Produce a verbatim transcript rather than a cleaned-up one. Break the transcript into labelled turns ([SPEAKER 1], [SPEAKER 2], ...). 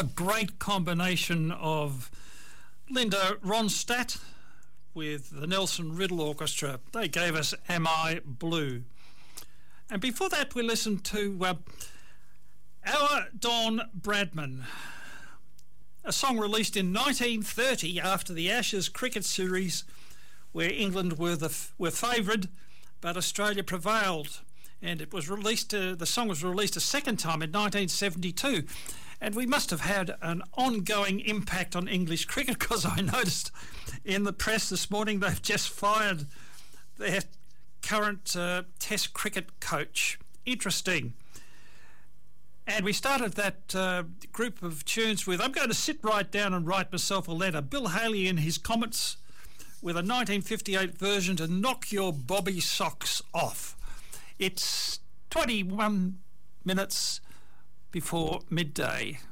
[SPEAKER 1] a great combination of Linda Ronstadt with the Nelson Riddle Orchestra. They gave us Am I Blue? And before that we listened to uh, Our Don Bradman, a song released in nineteen thirty after the Ashes cricket series where England were the were favoured but Australia prevailed, and it was released uh, the song was released a second time in nineteen seventy-two, and we must have had an ongoing impact on English cricket, because I noticed in the press this morning they've just fired their current uh, Test cricket coach. Interesting. And we started that uh, group of tunes with I'm Going to Sit Right Down and Write Myself a Letter. Bill Haley in his comments with a nineteen fifty-eight version to Knock Your Bobby Socks Off. It's twenty-one minutes before midday.